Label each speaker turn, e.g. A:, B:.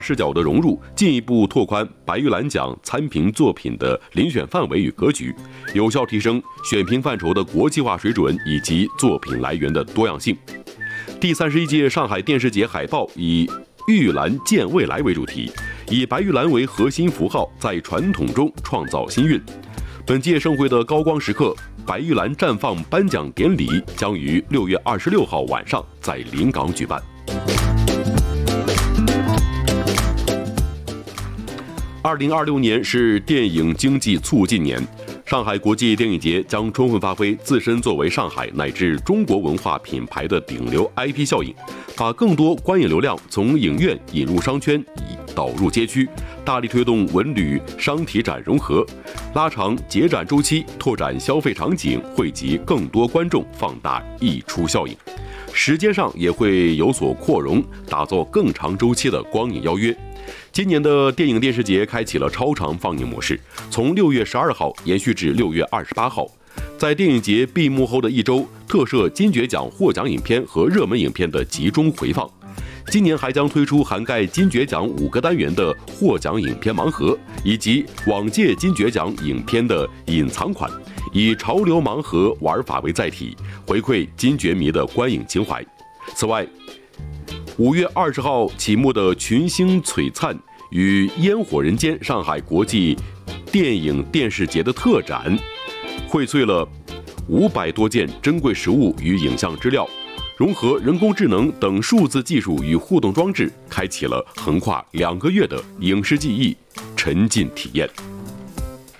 A: 视角的融入，进一步拓宽白玉兰奖参评作品的遴选范围与格局，有效提升选评范畴的国际化水准以及作品来源的多样性。第31届上海电视节海报以“玉兰见未来”为主题，以白玉兰为核心符号，在传统中创造新韵。本届盛会的高光时刻，白玉兰绽放颁奖典礼将于6月26号晚上在临港举办。2026年是电影经济促进年，上海国际电影节将充分发挥自身作为上海乃至中国文化品牌的顶流 IP 效应，把更多观影流量从影院引入商圈，导入街区，大力推动文旅商体展融合，拉长节展周期，拓展消费场景，惠及更多观众，放大溢出效应。时间上也会有所扩容，打造更长周期的光影邀约。今年的电影电视节开启了超长放映模式，从6月12号延续至6月28号。在电影节闭幕后的一周，特设金爵奖获奖影片和热门影片的集中回放。今年还将推出涵盖金爵奖5个单元的获奖影片盲盒，以及往届金爵奖影片的隐藏款，以潮流盲盒玩法为载体，回馈金爵迷的观影情怀。此外，5月20号启幕的群星璀璨与烟火人间上海国际电影电视节的特展，荟萃了500多件珍贵实物与影像资料，融合人工智能等数字技术与互动装置，开启了横跨2个月的影视记忆沉浸体验。